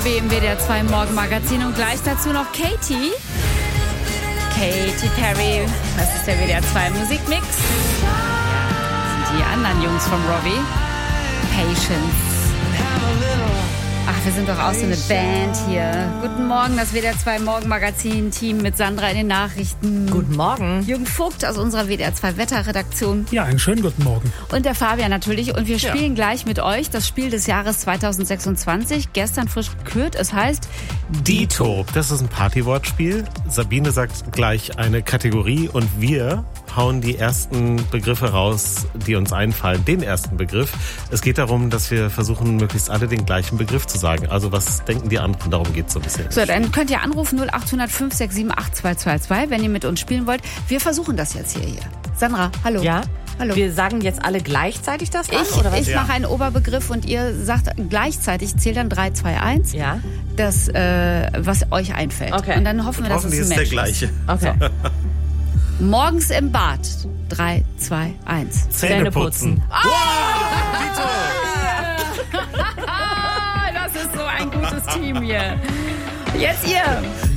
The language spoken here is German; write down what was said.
Im WDR 2 Morgenmagazin und gleich dazu noch Katy Perry. Das ist der WDR 2 Musikmix. Das sind die anderen Jungs vom Robbie. Patience. Ach, wir sind doch auch so eine Band hier. Guten Morgen, das WDR 2 Morgenmagazin-Team mit Sandra in den Nachrichten. Guten Morgen. Jürgen Vogt aus unserer WDR 2 Wetterredaktion. Ja, einen schönen guten Morgen. Und der Fabian natürlich. Und wir spielen gleich mit euch das Spiel des Jahres 2026. Gestern frisch gekürt. Es heißt Dito. Das ist ein Partywortspiel. Sabine sagt gleich eine Kategorie und wir hauen die ersten Begriffe raus, die uns einfallen. Den ersten Begriff. Es geht darum, dass wir versuchen, möglichst alle den gleichen Begriff zu sagen. Also was denken die anderen? Darum geht es so ein bisschen. So, dann könnt ihr anrufen 0800 567 8222, wenn ihr mit uns spielen wollt. Wir versuchen das jetzt hier. Sandra, hallo. Ja? Hallo. Wir sagen jetzt alle gleichzeitig das dann, oder was? Ich mache einen Oberbegriff und ihr sagt gleichzeitig, zählt dann 3, 2, 1. Ja. Das, was euch einfällt. Okay. Und dann hoffen wir, dass es ein Hoffentlich ist Match der gleiche. Okay. So. Morgens im Bad. 3, 2, 1. Zähne putzen. Das ist so ein gutes Team hier. Jetzt ihr.